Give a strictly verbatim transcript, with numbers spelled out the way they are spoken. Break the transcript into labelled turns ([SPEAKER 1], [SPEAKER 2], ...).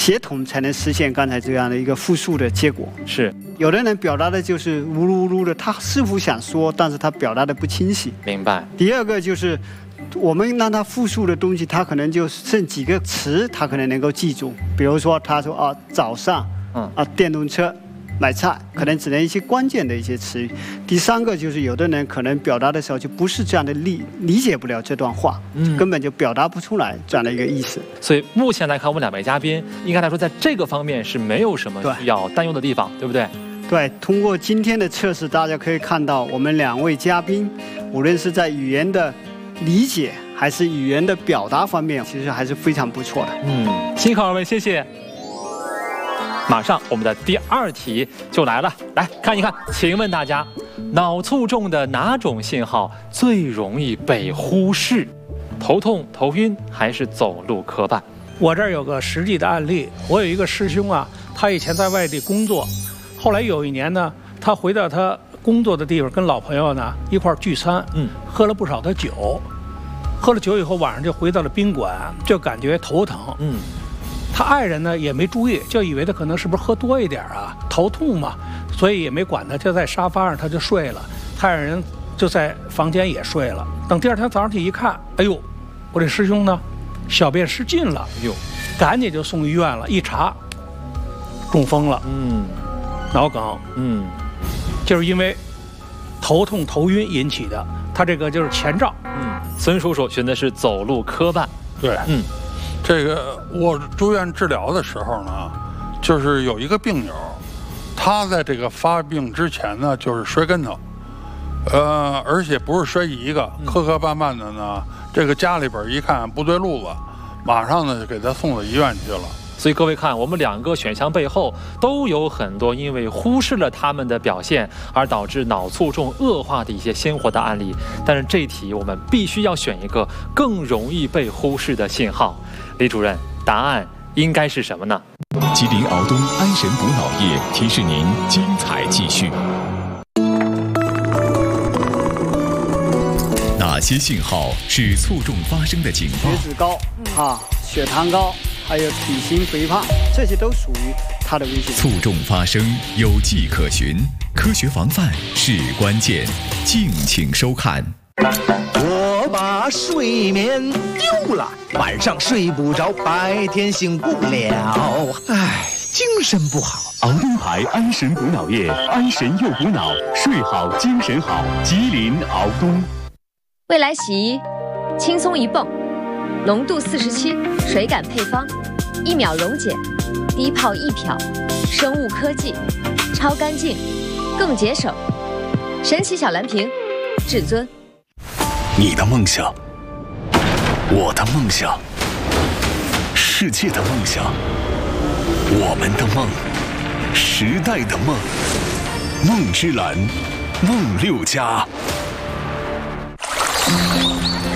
[SPEAKER 1] 协同才能实现刚才这样的一个复述的结果。
[SPEAKER 2] 是，
[SPEAKER 1] 有的人表达的就是呜噜呜噜的，他似乎想说，但是他表达的不清晰。
[SPEAKER 2] 明白。
[SPEAKER 1] 第二个就是我们让他复述的东西，他可能就剩几个词，他可能能够记住。比如说，他说啊，早上，
[SPEAKER 2] 嗯
[SPEAKER 1] 啊，电动车。买菜可能只能一些关键的一些词语。第三个就是有的人可能表达的时候就不是这样的理理解不了这段话，嗯，根本就表达不出来这样的一个意思。
[SPEAKER 2] 所以目前来看，我们两位嘉宾应该来说，在这个方面是没有什么需要担忧的地方， 对, 对不对？
[SPEAKER 1] 对，通过今天的测试，大家可以看到我们两位嘉宾，无论是在语言的理解还是语言的表达方面，其实还是非常不错的。
[SPEAKER 2] 嗯，辛苦二位，谢谢。马上我们的第二题就来了，来看一看，请问大家，脑卒中的哪种信号最容易被忽视？头痛、头晕还是走路磕绊？
[SPEAKER 3] 我这儿有个实际的案例，我有一个师兄啊，他以前在外地工作，后来有一年呢，他回到他工作的地方，跟老朋友呢一块儿聚餐，嗯，喝了不少的酒，喝了酒以后晚上就回到了宾馆，就感觉头疼，嗯。他爱人呢也没注意，就以为他可能是不是喝多一点啊，头痛嘛，所以也没管他，就在沙发上他就睡了。他爱人就在房间也睡了。等第二天早上起一看，哎呦，我这师兄呢，小便失禁了，哟，赶紧就送医院了。一查，中风了，嗯，脑梗，嗯，就是因为头痛头晕引起的，他这个就是前兆。
[SPEAKER 2] 嗯，孙叔叔选的是走路磕绊，
[SPEAKER 4] 对，嗯。这个我住院治疗的时候呢，就是有一个病友，他在这个发病之前呢，就是摔跟头，呃，而且不是摔一个，磕磕绊绊的呢。这个家里边一看不对路子，马上呢就给他送到医院去了。
[SPEAKER 2] 所以各位看，我们两个选项背后都有很多因为忽视了他们的表现而导致脑卒中恶化的一些鲜活的案例。但是这一题我们必须要选一个更容易被忽视的信号。李主任，答案应该是什么呢？
[SPEAKER 5] 吉林敖东安神补脑液提示您精彩继续。哪些信号是卒中发生的警报？
[SPEAKER 1] 血脂高啊，血糖高，还有体型肥胖，这些都属于它的危险。
[SPEAKER 5] 卒中发生有迹可循，科学防范是关键。敬请收看。
[SPEAKER 6] 我把睡眠丢了，晚上睡不着，白天醒不了，唉，精神不好。
[SPEAKER 5] 敖东牌安神补脑液，安神又补脑，睡好精神好。吉林敖东。
[SPEAKER 7] 未来洗衣，轻松一泵，浓度四十七，水感配方，一秒溶解，低泡一漂，生物科技，超干净，更节省。神奇小蓝瓶，至尊。
[SPEAKER 8] 你的梦想，我的梦想，世界的梦想，我们的梦，时代的梦，梦之蓝，梦六家。